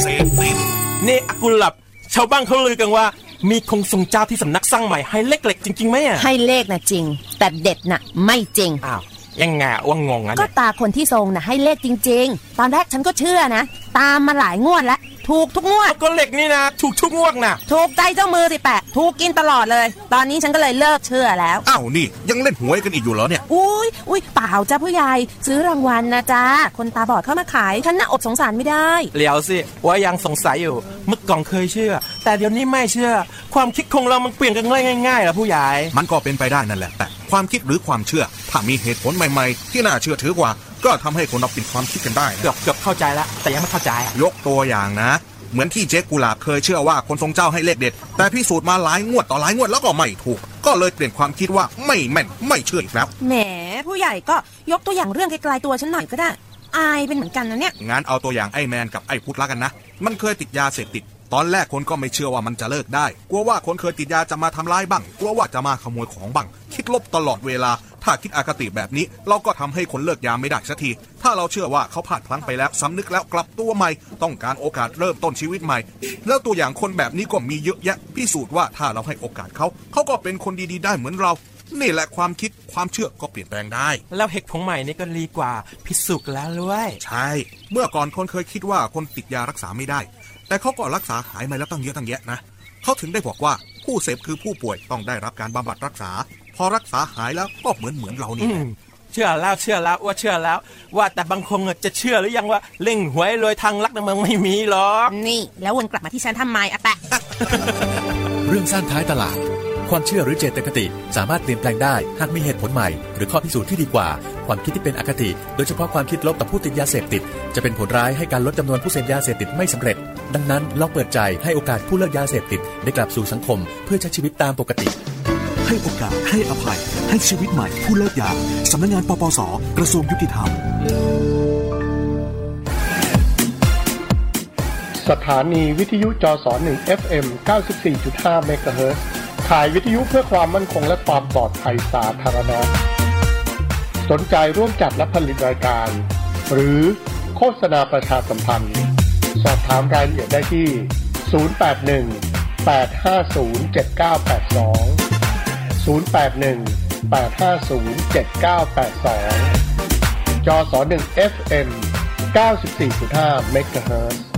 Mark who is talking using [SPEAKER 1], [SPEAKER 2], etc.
[SPEAKER 1] เสพติด
[SPEAKER 2] นี่อากุหลับชาวบ้านเขาลือกันว่ามีคงทรงเจ้าที่สำนักสร้างใหม่ให้เลขเหล็กจริงๆไหมอ่ะ
[SPEAKER 3] ให้เลขนะจริงแต่เด็ดน่ะไม่จริง
[SPEAKER 2] อ้าวยังไงว่างงอ่ะ
[SPEAKER 3] ก็ตาคนที่ทรงน่ะให้เลขจริงๆตอนแรกฉันก็เชื่อนะตามมาหลายงวดแล้วถูกทุกงวด
[SPEAKER 2] ก็เหล็กนี่นะถูกทุกงวดนะ
[SPEAKER 3] ถูกใจเจ้ามือสิแปะถูกกินตลอดเลยตอนนี้ฉันก็เลยเลิกเชื่อแล้ว
[SPEAKER 1] อ้าวนี่ยังเล่นหวยกันอีกอยู่เหรอเนี่ย
[SPEAKER 3] อุ้ยเปล่าจ้าผู้ใหญ่ซื้อรางวัลนะจ้าคนตาบอดเข้ามาขายฉันน่ะอดสงสารไม่ได้
[SPEAKER 2] เดี๋ยวสิว่ายังสงสัยอยู่เมื่อก่อนเคยเชื่อแต่เดี๋ยวนี้ไม่เชื่อความคิดของเรามันเปลี่ยนกันง่ายๆล่ะผู้ใหญ่
[SPEAKER 1] มันก็เป็นไปได้นั่นแหละแต่ความคิดหรือความเชื่อถ้ามีเหตุผลใหม่ๆที่น่าเชื่อถือกว่าก็ทำให้คนเราเปลี่ยนความคิดกันได้
[SPEAKER 2] เกือบเข้าใจแล้วแต่ยังไม่เข้าใจ
[SPEAKER 1] ยกตัวอย่างนะเหมือนที่เจ๊กุหลาบเคยเชื่อว่าคนทรงเจ้าให้เลขเด็ดแต่พิสูจน์มาหลายงวดต่อหลายงวดแล้วก็ไม่ถูกก็เลยเปลี่ยนความคิดว่าไม่แม่นไม่เชื่ออีกแล้ว
[SPEAKER 3] แหมผู้ใหญ่ก็ยกตัวอย่างเรื่องไกลๆตัวฉันหน่อยก็ได้อายเป็นเหมือนกันนะเนี่ย
[SPEAKER 1] งั้นเอาตัวอย่างไอ้แมนกับไอ้พุทธละกันนะมันเคยติดยาเสพติดตอนแรกคนก็ไม่เชื่อว่ามันจะเลิกได้กลัวว่าคนเคยติดยาจะมาทำร้ายบ้างกลัวว่าจะมาขโมยของบ้างคิดลบตลอดเวลาถ้าคิดอคติแบบนี้เราก็ทำให้คนเลิกยาไม่ได้สักทีถ้าเราเชื่อว่าเขาพลาดพลั้งไปแล้วสำนึกแล้วกลับตัวใหม่ต้องการโอกาสเริ่มต้นชีวิตใหม่แล้วตัวอย่างคนแบบนี้ก็มีเยอะแยะพิสูจน์ว่าถ้าเราให้โอกาสเขาก็เป็นคนดีๆได้เหมือนเรานี่แหละความคิดความเชื่อก็เปลี่ยนแปลงได้
[SPEAKER 2] แล้วเหตุผลใหม่นี่ก็ดีกว่าพิสูจน์แล้วด้วย
[SPEAKER 1] ใช่เมื่อก่อนคนเคยคิดว่าคนติดยารักษาไม่ได้แต่เขาก็รักษาหายมาแล้วตั้งเยอะตั้งแยะนะเขาถึงได้บอกว่าผู้เสพคือผู้ป่วยต้องได้รับการบำบัดรักษาพอรักษาหายแล้วก็เหมือนเรานี่
[SPEAKER 2] เชื่อแล้วว่าเชื่อแล้วว่าแต่บางคนจะเชื่อหรือยังว่าเล่งหวยโดยทางลัดมันไม่มีหรอก
[SPEAKER 3] นี่แล้ววนกลับมาที่ฉันทำไมอะแปะ
[SPEAKER 4] เรื่องสร้างท้ายตลาดความเชื่อหรือเจตคติสามารถเปลี่ยนแปลงได้หากมีเหตุผลใหม่หรือข้อพิสูจน์ที่ดีกว่าความคิดที่เป็นอคติโดยเฉพาะความคิดลบต่อผู้ติดยาเสพติดจะเป็นผลร้ายให้การลดจำนวนผู้เสพยาเสพติดไม่สำเร็จดังนั้นลองเปิดใจให้โอกาสผู้เลิกยาเสพติดได้กลับสู่สังคมเพื่อใช้ชีวิตตามปกติ
[SPEAKER 5] ให้โอกาสให้อภัยให้ชีวิตใหม่ผู้เลิกยาสำนักงานปปส.กระทรวงยุติธรรม
[SPEAKER 6] สถานีวิทยุจส1 FM 94.5 เมกะเฮิรตซ์ขายวิทยุเพื่อความมั่นคงและความปลอดภัยสาธารณะสนใจร่วมจัดและผลิตรายการหรือโฆษณาประชาสัมพันธ์สอบถามรายละเอียดได้ที่081-850-7982 081-850-7982 จส1 FM 94.5 เมกะเฮิรตซ์